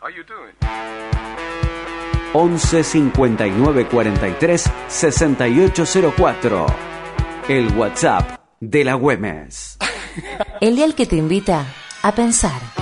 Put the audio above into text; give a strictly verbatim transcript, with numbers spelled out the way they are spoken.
are you doing? once cincuenta y nueve cuarenta y tres sesenta y ocho cero cuatro. El WhatsApp de la Güemes. El dial que te invita a pensar.